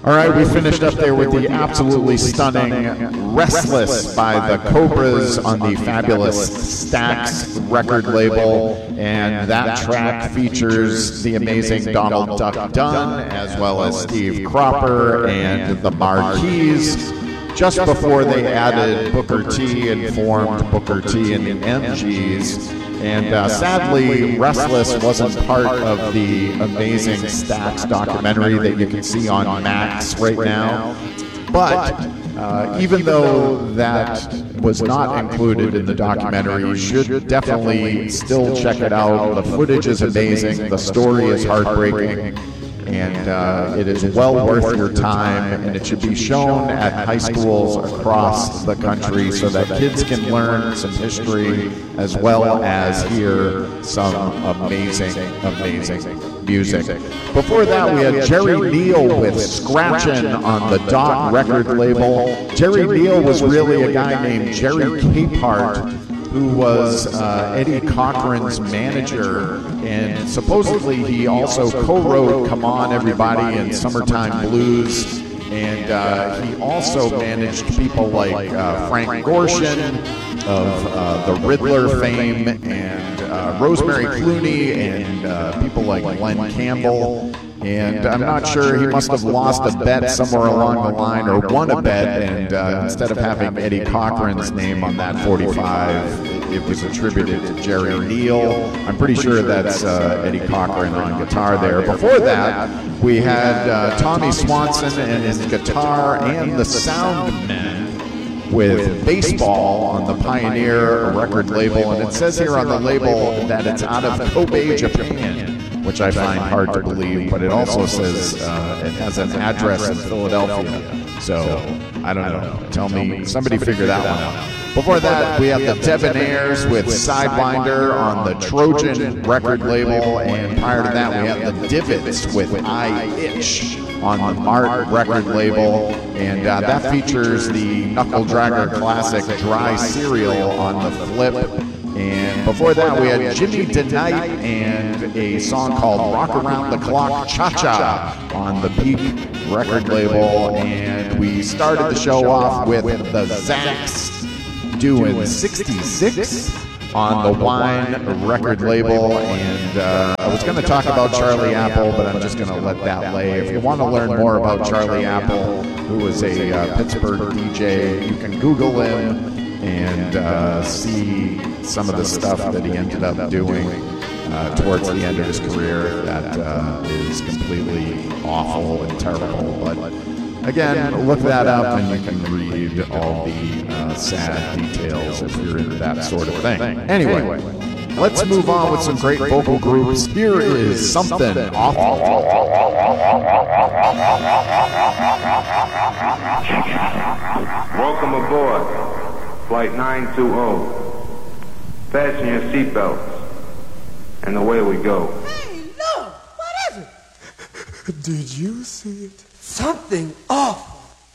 All right, we finished up there with the absolutely stunning Restless by the Cobras on the fabulous Stax record label. And that track features the amazing Donald Duck Dunn, as well as Steve Cropper and the Marquis, just before they added Booker T and formed Booker T and the MGs. And sadly, Restless wasn't part of the amazing Stax documentary that you can see on Max right now. But even though that was not included in the documentary, you should definitely still check it out. The footage is amazing. The story is heartbreaking. And it is well worth your time, and it should be shown at high schools across the country so that kids can learn some history as well as hear some amazing music. Before that, we had Jerry Neal with Scratchin' on the Dot record label. Jerry Neal was really a guy named Jerry Capehart, who was Eddie Cochran's manager, and supposedly he also co-wrote Come On Everybody and Summertime Blues, and he also managed people like Frank Gorshin of the Riddler fame, and Rosemary Clooney, and people like Glenn Campbell. And I'm not sure, he must have lost a bet somewhere along the line, or won a bet, and instead of having Eddie Cochran's name on that 45, it was attributed to Jerry Neal. I'm pretty sure that's Eddie Cochran on guitar there. Before that, we had Tommy Swanson and his guitar and the Soundmen with Baseball on the Pioneer record label. And it says here on the label that it's out of Kobe, Japan, which I find hard to believe, but it also says it has an address in Philadelphia. So, I don't know. Tell me, somebody figure that one out. Before that, we have the Debonaires with Sidewinder on the Trojan record label, and prior to that, we have the Divots with I Itch on the Mart record label, and that features the Knuckle Dragger classic Dry Cereal on the Flip. And before that, we had Jimmy DeKnight and a song called Rock Around the Clock Cha-Cha on the Peak record label. And we started the show off with the Zax doing 66 on the Wine record label. And I was going to talk about Charlie Apple, but I'm just going to let that lay. If you want to learn more about Charlie Apple, who was a Pittsburgh DJ, you can Google him and see some of the stuff that he ended up doing towards the end of his career that is completely awful and terrible. But again, look that up and you can read all the sad details if you're into that sort of thing. Anyway, let's move on with some great vocal groups. Here is Something Awful. Welcome aboard. Flight 920. Fasten your seatbelts, and away we go. Hey, look! What is it? Did you see it? Something awful.